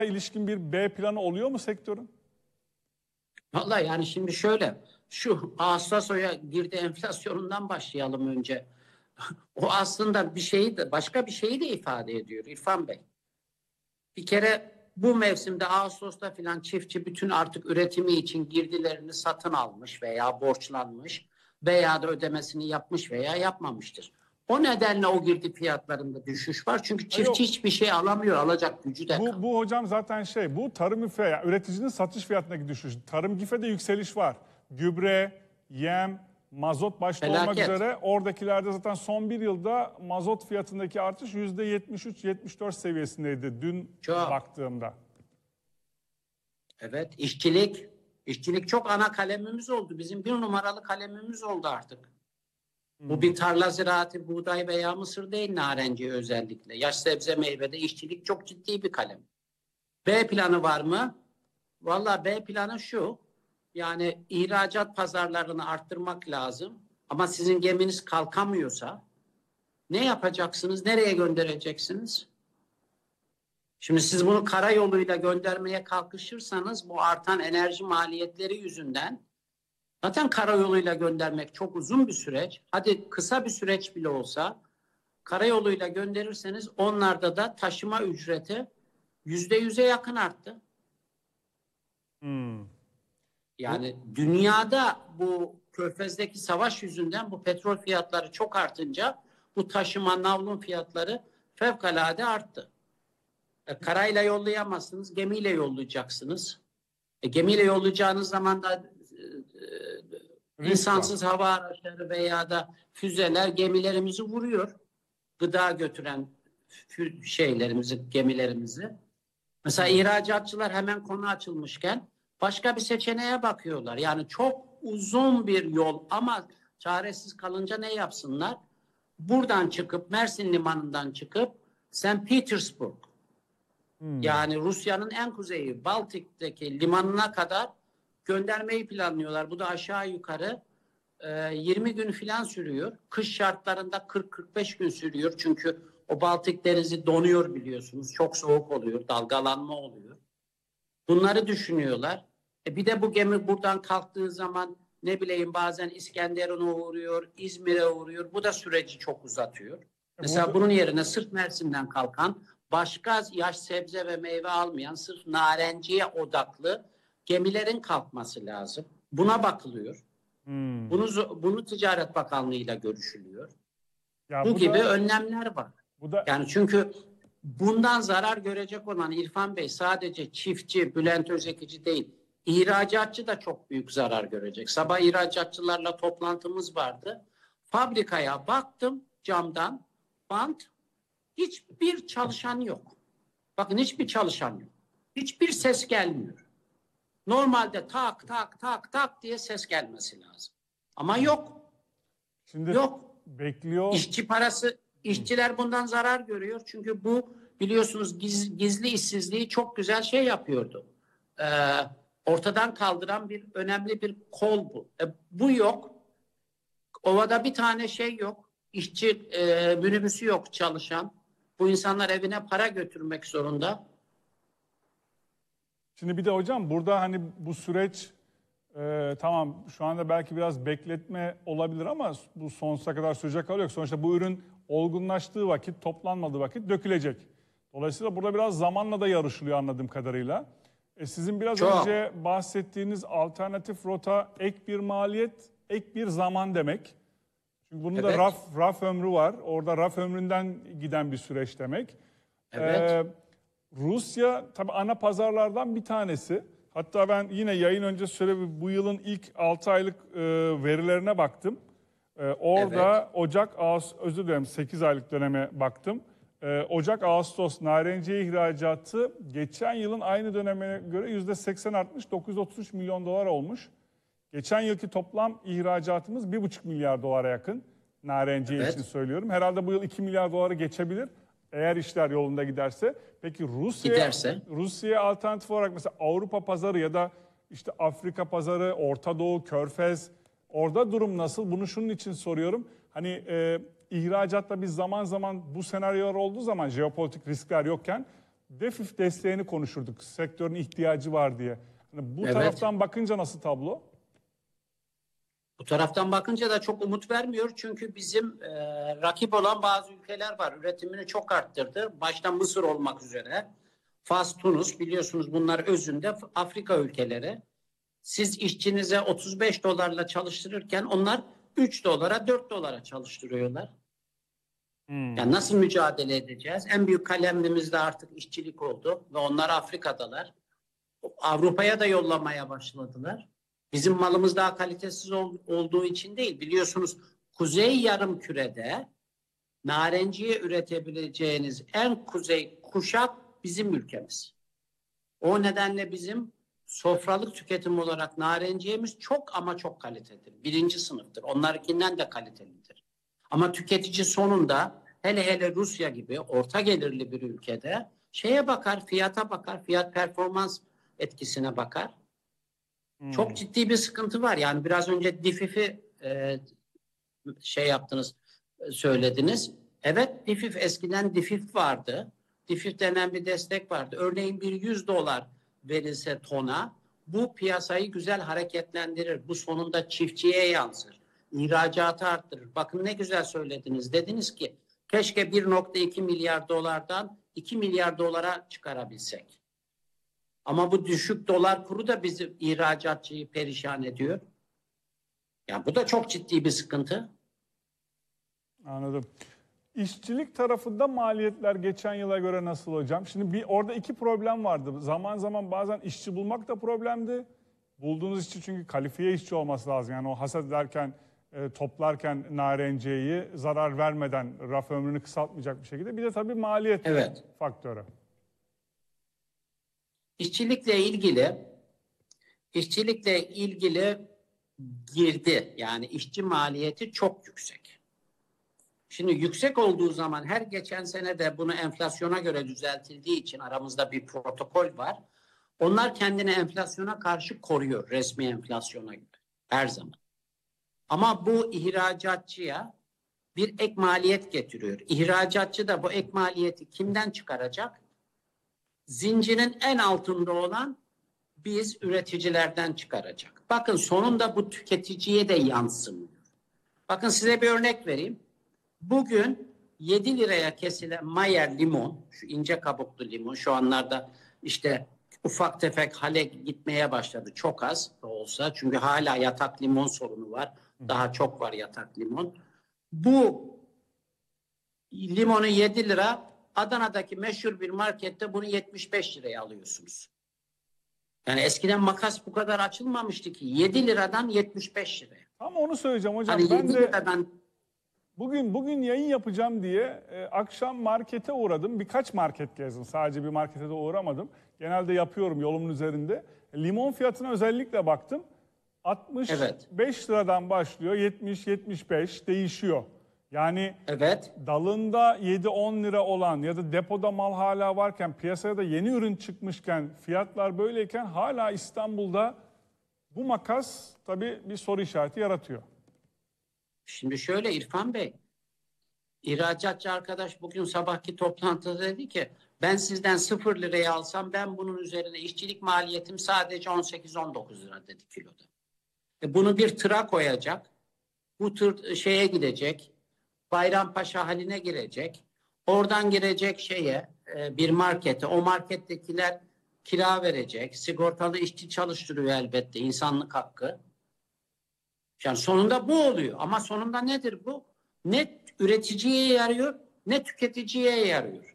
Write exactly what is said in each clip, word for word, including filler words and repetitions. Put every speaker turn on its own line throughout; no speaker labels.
ilişkin bir B planı oluyor mu sektörün?
Vallahi yani şimdi şöyle, şu Ağustos ayı girdi enflasyonundan başlayalım önce. O aslında bir şeyi de, başka bir şeyi de ifade ediyor İrfan Bey. Bir kere bu mevsimde Ağustos'ta filan çiftçi bütün artık üretimi için girdilerini satın almış veya borçlanmış veya da ödemesini yapmış veya yapmamıştır. O nedenle o girdi fiyatlarında düşüş var. Çünkü çiftçi
Yok.
hiçbir şey alamıyor, alacak gücü de
Bu,
kalmadı.
bu hocam zaten şey, bu tarım ife, yani üreticinin satış fiyatındaki düşüş. Tarım gifede yükseliş var. Gübre, yem, mazot başta olmak
Felaket.
üzere oradakilerde zaten son bir yılda mazot fiyatındaki artış yüzde yetmiş üç yetmiş dört seviyesindeydi dün
Çok.
baktığımda.
Evet, işçilik. İşçilik çok ana kalemimiz oldu. Bizim bir numaralı kalemimiz oldu artık. Hmm. Bu bir tarla ziraati, buğday veya mısır değil, narenciye özellikle. Yaş sebze meyvede işçilik çok ciddi bir kalem. B planı var mı? Vallahi B planı şu. Yani ihracat pazarlarını arttırmak lazım. Ama sizin geminiz kalkamıyorsa ne yapacaksınız? Nereye göndereceksiniz? Şimdi siz bunu karayoluyla göndermeye kalkışırsanız bu artan enerji maliyetleri yüzünden zaten karayoluyla göndermek çok uzun bir süreç. Hadi kısa bir süreç bile olsa karayoluyla gönderirseniz onlarda da taşıma ücreti yüzde yüze yakın arttı.
Hmm.
Yani bu, dünyada bu Körfez'deki savaş yüzünden bu petrol fiyatları çok artınca bu taşıma navlun fiyatları fevkalade arttı. E, karayla yollayamazsınız, gemiyle yollayacaksınız. E, gemiyle yollayacağınız zaman da e, insansız hava araçları veya da füzeler gemilerimizi vuruyor. Gıda götüren şeylerimizi, gemilerimizi. Mesela ihracatçılar hemen konu açılmışken başka bir seçeneğe bakıyorlar. Yani çok uzun bir yol ama çaresiz kalınca ne yapsınlar? Buradan çıkıp, Mersin limanından çıkıp Saint Petersburg, Hmm. yani Rusya'nın en kuzeyi Baltik'teki limanına kadar göndermeyi planlıyorlar. Bu da aşağı yukarı e, yirmi gün falan sürüyor. Kış şartlarında kırk kırk beş gün sürüyor. Çünkü o Baltık denizi donuyor biliyorsunuz. Çok soğuk oluyor, dalgalanma oluyor. Bunları düşünüyorlar. E bir de bu gemi buradan kalktığı zaman ne bileyim bazen İskenderun'a uğruyor, İzmir'e uğruyor. Bu da süreci çok uzatıyor. Mesela Burada... bunun yerine sırf Mersin'den kalkan, başka yaş sebze ve meyve almayan, sırf narenciye odaklı gemilerin kalkması lazım. Buna bakılıyor. Hmm. Bunu, bunu Ticaret Bakanlığı ile görüşülüyor. Ya bu, bu gibi da, önlemler var. Bu da... Yani çünkü bundan zarar görecek olan İrfan Bey sadece çiftçi, Bülent Özekici değil, ihracatçı da çok büyük zarar görecek. Sabah ihracatçılarla toplantımız vardı. Fabrikaya baktım camdan, bant, hiçbir çalışan yok. Bakın hiçbir çalışan yok. Hiçbir ses gelmiyor. Normalde tak tak tak tak diye ses gelmesi lazım. Ama yok.
Şimdi
yok.
Bekliyor.
İşçi parası, işçiler bundan zarar görüyor. Çünkü bu biliyorsunuz giz, gizli işsizliği çok güzel şey yapıyordu. Ee, ortadan kaldıran bir önemli bir kol bu. E, bu yok. Ovada bir tane şey yok. İşçi e, minibüsü yok çalışan. Bu insanlar evine para götürmek zorunda.
Şimdi bir de hocam burada hani bu süreç e, tamam şu anda belki biraz bekletme olabilir ama bu sonsuza kadar sürecek hali yok. Sonuçta bu ürün olgunlaştığı vakit, toplanmadığı vakit dökülecek. Dolayısıyla burada biraz zamanla da yarışılıyor anladığım kadarıyla. E, sizin biraz Çok. önce bahsettiğiniz alternatif rota ek bir maliyet, ek bir zaman demek. Çünkü bunun evet. da raf, raf ömrü var. Orada raf ömründen giden bir süreç demek.
Evet.
Ee, Rusya tabii ana pazarlardan bir tanesi. Hatta ben yine yayın öncesi şöyle bu yılın ilk altı aylık e, verilerine baktım. E, orada evet. Ocak, Ağustos, özür dilerim sekiz aylık döneme baktım. E, Ocak, Ağustos narenciye ihracatı geçen yılın aynı dönemine göre yüzde seksen artmış, dokuz yüz otuz üç milyon dolar olmuş. Geçen yılki toplam ihracatımız bir buçuk milyar dolara yakın. Narenciye evet. için söylüyorum. Herhalde bu yıl iki milyar doları geçebilir. Eğer işler yolunda giderse. Peki Rusya Rusya'ya alternatif olarak mesela Avrupa pazarı ya da işte Afrika pazarı, Orta Doğu, Körfez, orada durum nasıl? Bunu şunun için soruyorum. Hani e, ihracatta biz zaman zaman bu senaryolar olduğu zaman jeopolitik riskler yokken DEFİF desteğini konuşurduk. Sektörün ihtiyacı var diye. Hani bu
Evet.
taraftan bakınca nasıl tablo?
Bu taraftan bakınca da çok umut vermiyor. Çünkü bizim e, rakip olan bazı ülkeler var. Üretimini çok arttırdı. Başta Mısır olmak üzere. Fas, Tunus biliyorsunuz bunlar özünde Afrika ülkeleri. Siz işçinize otuz beş dolarla çalıştırırken onlar üç dolara dört dolara çalıştırıyorlar.
Hmm.
Yani nasıl mücadele edeceğiz? En büyük kalemimiz de artık işçilik oldu ve onlar Afrika'dalar. Avrupa'ya da yollamaya başladılar. Bizim malımız daha kalitesiz ol, olduğu için değil. Biliyorsunuz Kuzey Yarımküre'de narenciye üretebileceğiniz en kuzey kuşak bizim ülkemiz. O nedenle bizim sofralık tüketim olarak narenciyemiz çok ama çok kalitelidir. Birinci sınıftır. Onlarınkinden de kalitelidir. Ama tüketici sonunda hele hele Rusya gibi orta gelirli bir ülkede şeye bakar, fiyata bakar, fiyat performans etkisine bakar. Hmm. Çok ciddi bir sıkıntı var. Yani biraz önce DİFİF'i e, şey yaptınız, söylediniz. Evet, DİFİF eskiden DİFİF vardı. DİFİF denen bir destek vardı. Örneğin bir yüz dolar verilse tona bu piyasayı güzel hareketlendirir. Bu sonunda çiftçiye yansır. İhracatı arttırır. Bakın ne güzel söylediniz. Dediniz ki keşke bir nokta iki milyar dolardan iki milyar dolara çıkarabilsek. Ama bu düşük dolar kuru da bizi ihracatçıyı perişan ediyor. Ya bu da çok ciddi bir sıkıntı.
Anladım. İşçilik tarafında maliyetler geçen yıla göre nasıl hocam? Şimdi bir orada iki problem vardı. Zaman zaman bazen işçi bulmak da problemdi. Bulduğunuz işçi çünkü kalifiye işçi olması lazım. Yani o hasat ederken, e, toplarken narenciyeyi zarar vermeden raf ömrünü kısaltmayacak bir şekilde. Bir de tabii maliyet
evet.
faktörü.
İşçilikle ilgili işçilikle ilgili girdi. Yani işçi maliyeti çok yüksek. Şimdi yüksek olduğu zaman her geçen sene de bunu enflasyona göre düzeltildiği için aramızda bir protokol var. Onlar kendini enflasyona karşı koruyor, resmi enflasyona göre her zaman. Ama bu ihracatçıya bir ek maliyet getiriyor. İhracatçı da bu ek maliyeti kimden çıkaracak? Zincirin en altında olan biz üreticilerden çıkaracak. Bakın sonunda bu tüketiciye de yansımıyor. Bakın size bir örnek vereyim. Bugün yedi liraya kesilen Mayer limon, şu ince kabuklu limon şu anlarda işte ufak tefek hale gitmeye başladı. Çok az da olsa çünkü hala yatak limon sorunu var. Daha çok var yatak limon. Bu limonu yedi lira, Adana'daki meşhur bir markette bunu yetmiş beş liraya alıyorsunuz. Yani eskiden makas bu kadar açılmamıştı ki. yedi liradan yetmiş beş liraya.
Ama onu söyleyeceğim hocam.
Hani
ben de
liradan...
bugün bugün yayın yapacağım diye e, akşam markete uğradım. Birkaç market gezdim. Sadece bir markete de uğramadım. Genelde yapıyorum yolumun üzerinde. Limon fiyatına özellikle baktım. altmış beş evet. liradan başlıyor. yetmiş yetmiş beş değişiyor. Yani
evet.
dalında yedi on lira olan ya da depoda mal hala varken, piyasaya da yeni ürün çıkmışken, fiyatlar böyleyken hala İstanbul'da bu makas tabii bir soru işareti yaratıyor.
Şimdi şöyle İrfan Bey, ihracatçı arkadaş bugün sabahki toplantıda dedi ki ben sizden sıfır liraya alsam ben bunun üzerine işçilik maliyetim sadece on sekiz on dokuz lira dedi kiloda. E bunu bir tıra koyacak, bu tır şeye gidecek, Bayrampaşa haline girecek, oradan girecek şeye bir markete, o markettekiler kira verecek, sigortalı işçi çalıştırıyor elbette, insanlık hakkı. Yani sonunda bu oluyor. Ama sonunda nedir bu? Ne üreticiye yarıyor, ne tüketiciye yarıyor.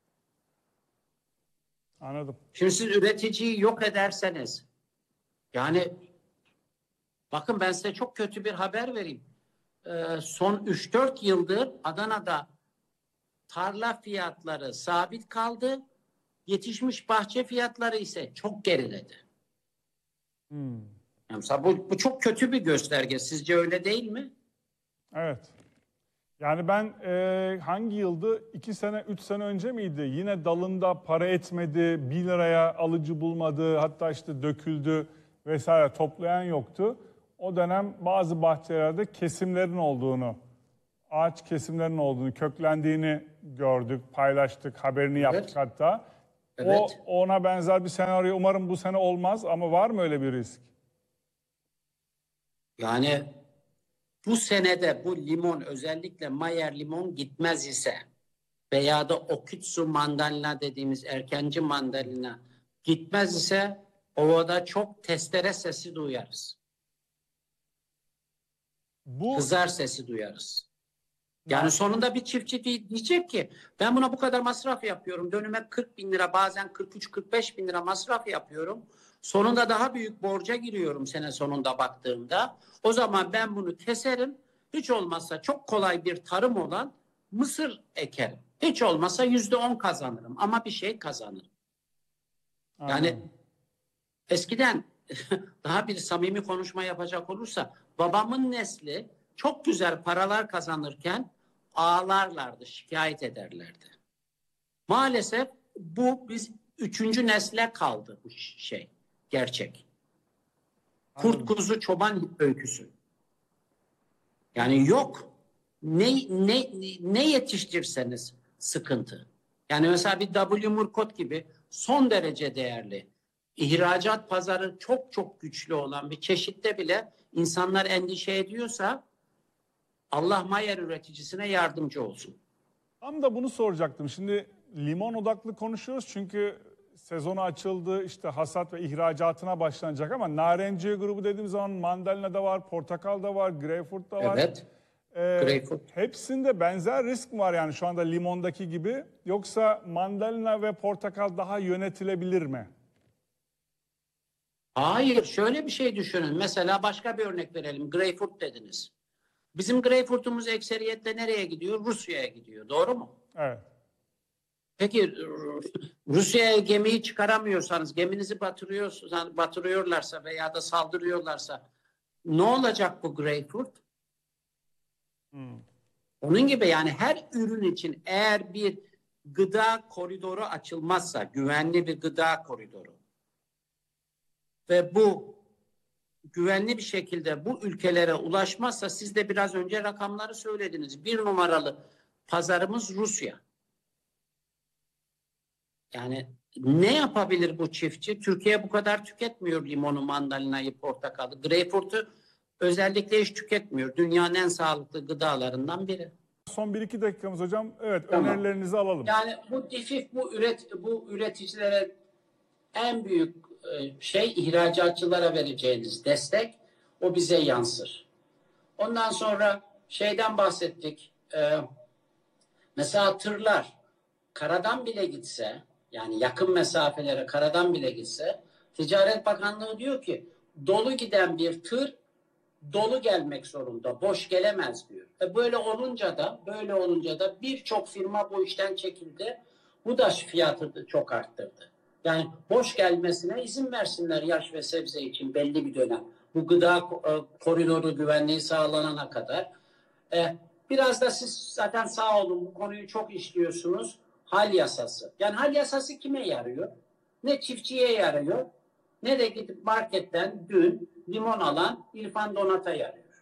Anladım.
Şimdi siz üreticiyi yok ederseniz, yani bakın ben size çok kötü bir haber vereyim. Ee, son üç dört yıldır Adana'da tarla fiyatları sabit kaldı. Yetişmiş bahçe fiyatları ise çok geriledi.
Hmm.
Yani bu, bu çok kötü bir gösterge. Sizce öyle değil mi?
Evet. Yani ben e, hangi yıldı? iki sene, üç sene önce miydi? Yine dalında para etmedi, bir liraya alıcı bulmadı, hatta işte döküldü vesaire, toplayan yoktu. O dönem bazı bahçelerde kesimlerin olduğunu, ağaç kesimlerinin olduğunu, köklendiğini gördük, paylaştık, haberini yaptık evet. hatta.
Evet.
O ona benzer bir senaryo umarım bu sene olmaz ama var mı öyle bir risk?
Yani bu senede bu limon, özellikle Mayer limon gitmez ise veya da Okitsu mandalina dediğimiz erkenci mandalina gitmez ise ovada çok testere sesi duyarız.
Bu
Hızar sesi duyarız. Yani sonunda bir çiftçi diyecek ki ben buna bu kadar masraf yapıyorum. Dönüme kırk bin lira, bazen kırk üç kırk beş bin lira masraf yapıyorum. Sonunda daha büyük borca giriyorum sene sonunda baktığımda. O zaman ben bunu keserim. Hiç olmazsa çok kolay bir tarım olan mısır ekerim. Hiç olmazsa yüzde on kazanırım ama bir şey kazanırım. Yani
Anladım.
eskiden daha bir samimi konuşma yapacak olursa babamın nesli çok güzel paralar kazanırken ağlarlardı, şikayet ederlerdi. Maalesef bu biz üçüncü nesle kaldı bu şey, gerçek. Kurt
Anladım.
kuzu çoban öyküsü. Yani yok. Ne ne ne yetiştirseniz sıkıntı. Yani mesela bir W. Murkot gibi son derece değerli, ihracat pazarı çok çok güçlü olan bir çeşitte bile insanlar endişe ediyorsa Allah Mayer üreticisine yardımcı olsun.
Tam da bunu soracaktım. Şimdi limon odaklı konuşuyoruz çünkü sezonu açıldı, işte hasat ve ihracatına başlanacak ama narenciye grubu dediğim zaman mandalina da var, portakal da var, greyfurt da var.
Evet.
Ee,
Greyfurt.
hepsinde benzer risk mi var yani şu anda limondaki gibi, yoksa mandalina ve portakal daha yönetilebilir mi?
Hayır, şöyle bir şey düşünün. Mesela başka bir örnek verelim. Greyfurt dediniz. Bizim greyfurtumuz ekseriyetle nereye gidiyor? Rusya'ya gidiyor. Doğru mu?
Evet.
Peki Rusya'ya gemiyi çıkaramıyorsanız, geminizi batırıyorsanız, batırıyorlarsa veya da saldırıyorlarsa ne olacak bu greyfurt?
Hmm.
Onun gibi yani her ürün için eğer bir gıda koridoru açılmazsa, güvenli bir gıda koridoru ve bu güvenli bir şekilde bu ülkelere ulaşmazsa, siz de biraz önce rakamları söylediniz. Bir numaralı pazarımız Rusya. Yani ne yapabilir bu çiftçi? Türkiye bu kadar tüketmiyor limonu, mandalinayı, portakalı. Greyfurt'u özellikle hiç tüketmiyor. Dünyanın en sağlıklı gıdalarından biri.
Son bir iki dakikamız hocam. Evet,
Tamam.
önerilerinizi alalım.
Yani bu difif, bu üret, bu üreticilere en büyük şey ihracatçılara vereceğiniz destek, o bize yansır. Ondan sonra şeyden bahsettik. Ee, mesela tırlar karadan bile gitse, yani yakın mesafelere karadan bile gitse, Ticaret Bakanlığı diyor ki dolu giden bir tır dolu gelmek zorunda, boş gelemez diyor. E böyle olunca da böyle olunca da birçok firma bu işten çekildi. Bu da fiyatı çok arttırdı. Yani boş gelmesine izin versinler yaş ve sebze için belli bir dönem. Bu gıda koridoru güvenliği sağlanana kadar. E, biraz da siz zaten sağ olun bu konuyu çok işliyorsunuz. Hal yasası. Yani hal yasası kime yarıyor? Ne çiftçiye yarıyor, ne de gidip marketten dün limon alan İrfan Donat'a yarıyor.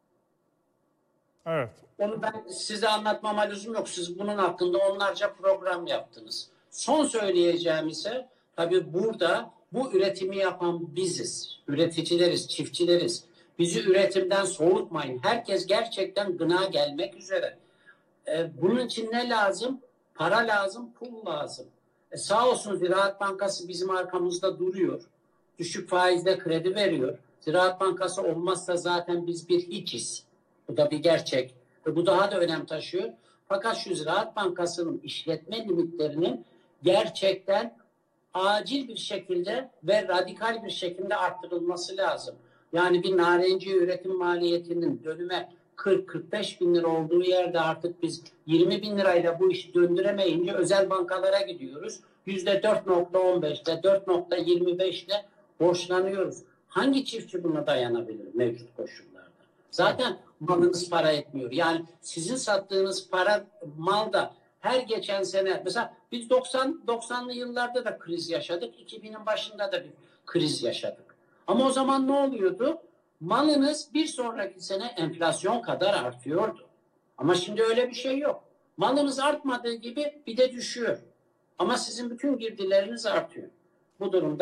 Evet.
Onu ben size anlatmama lüzum yok. Siz bunun hakkında onlarca program yaptınız. Son söyleyeceğim ise tabii burada bu üretimi yapan biziz. Üreticileriz, çiftçileriz. Bizi üretimden soğutmayın. Herkes gerçekten gına gelmek üzere. Ee, bunun için ne lazım? Para lazım, pul lazım. E sağ olsun Ziraat Bankası bizim arkamızda duruyor. Düşük faizle kredi veriyor. Ziraat Bankası olmazsa zaten biz bir hiçiz. Bu da bir gerçek. Ve bu daha da önem taşıyor. Fakat şu Ziraat Bankası'nın işletme limitlerinin gerçekten acil bir şekilde ve radikal bir şekilde arttırılması lazım. Yani bir narenciye üretim maliyetinin dönüme kırk kırk beş bin lira olduğu yerde artık biz yirmi bin lirayla bu işi döndüremeyince özel bankalara gidiyoruz. yüzde dört nokta on beşle dört nokta yirmi beşle borçlanıyoruz. Hangi çiftçi buna dayanabilir mevcut koşullarda? Zaten malınız para etmiyor. Yani sizin sattığınız para mal da her geçen sene, mesela biz doksan doksanlı yıllarda da kriz yaşadık. iki binin başında da bir kriz yaşadık. Ama o zaman ne oluyordu? Malınız bir sonraki sene enflasyon kadar artıyordu. Ama şimdi öyle bir şey yok. Malınız artmadığı gibi bir de düşüyor. Ama sizin bütün girdileriniz artıyor. Bu durumda